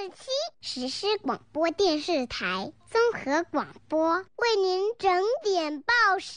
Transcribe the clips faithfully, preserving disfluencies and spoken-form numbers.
四七实施广播电视台综合广播，为您整点报时。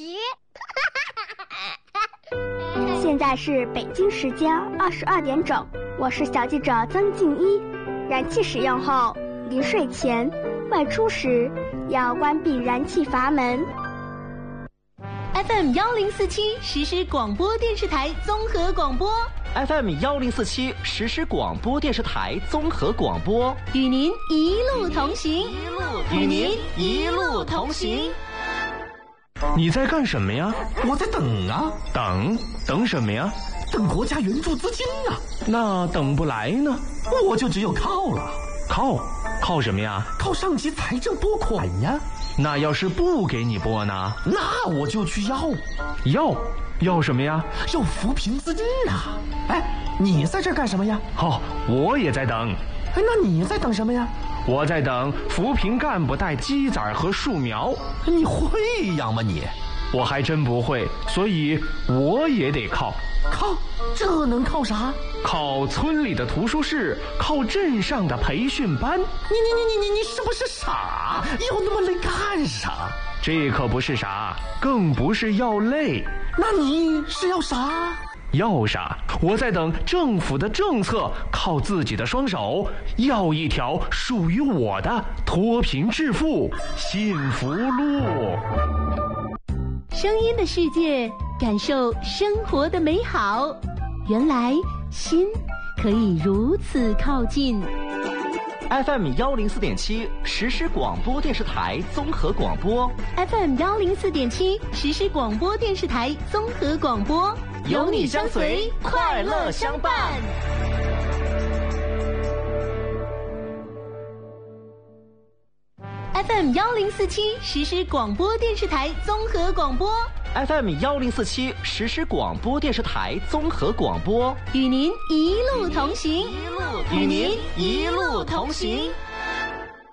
现在是北京时间二十二点整，我是小记者曾静一。燃气使用后，临睡前、外出时要关闭燃气阀门。 F M 幺零四七实施广播电视台综合广播 F M 幺零四七实施广播电视台综合广播， 与您一路同行， 与您一路同行。 你在干什么呀？ 我在等啊。 等？等什么呀？ 等国家援助资金啊。 那等不来呢？ 我就只有靠了。 靠？靠什么呀？ 靠上级财政拨款呀。 那要是不给你拨呢？ 那我就去要。 要？要什么呀？ 要扶贫资金啊。哎，你在这干什么呀？ 哦，我也在等。 哎，那你在等什么呀？ 我在等扶贫干部带鸡仔和树苗。 你会养吗你？ 我还真不会，所以我也得靠。 靠？这能靠啥？ 靠村里的图书室，靠镇上的培训班。 你你你你你你是不是傻？要那么累干啥？ 这可不是傻，更不是要累。 那你是要啥？ 要啥？我在等政府的政策，靠自己的双手，要一条属于我的脱贫致富幸福路。 声音的世界，感受生活的美好。原来心可以如此靠近。 F M 幺零四点七实施广播电视台综合广播 F M 幺零四点七实施广播电视台综合广播， 有你相随，快乐相伴。 F M 幺零四七实施广播电视台综合广播 F M 幺零四七实施广播电视台综合广播， 与您一路同行， 与您一路同行。